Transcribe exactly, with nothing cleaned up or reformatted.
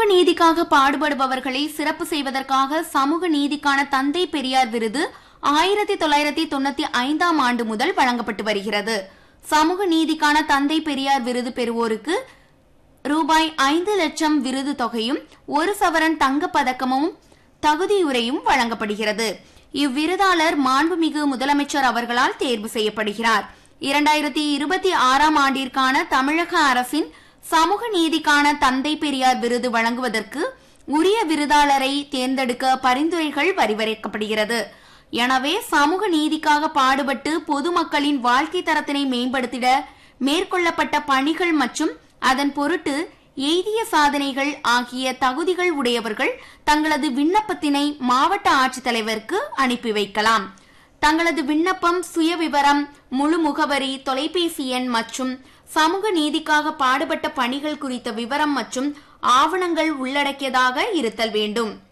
சமூக நீதிக்காக பாடுபடுபவர்களை சிறப்பு செய்வதற்காக சமூக நீதிக்கான தந்தை பெரியார் விருது ஆயிரத்தி தொள்ளாயிரத்தி தொண்ணூத்தி ஐந்தாம் ஆண்டு முதல் வழங்கப்பட்டு வருகிறது. சமூக நீதிக்கான தந்தை பெரியார் விருது பெறுவோருக்கு ரூபாய் ஐந்து லட்சம் விருது தொகையும் ஒரு சவரன் தங்க பதக்கமும் தகுதியுரையும் வழங்கப்படுகிறது. இவ்விருதாளர் மாண்புமிகு முதலமைச்சர் அவர்களால் தேர்வு செய்யப்படுகிறார். இரண்டாயிரத்தி இருபத்தி ஆறாம் ஆண்டிற்கான தமிழக அரசின் சமூக நீதிக்கான தந்தை பெரியார் விருது வழங்குவதற்கு உரிய விருதாளரை தேர்ந்தெடுக்க பரிந்துரைகள் வரிவரைக்கப்படுகிறது. எனவே சமூக நீதிக்காக பாடுபட்டு பொதுமக்களின் வாழ்க்கை தரத்தினை மேம்படுத்திட மேற்கொள்ளப்பட்ட பணிகள் மற்றும் அதன் பொருட்டு எய்திய சாதனைகள் ஆகிய தகுதிகள் உடையவர்கள் தங்களது விண்ணப்பத்தினை மாவட்ட ஆட்சித்தலைவருக்கு அனுப்பி வைக்கலாம். தங்களது விண்ணப்பம், சுயவிவரம், முழு முகவரி, தொலைபேசி எண் மற்றும் சமூக நீதிக்காக பாடுபட்ட பணிகள் குறித்த விவரம் மற்றும் ஆவணங்கள் உள்ளடக்கியதாக இருத்தல் வேண்டும்.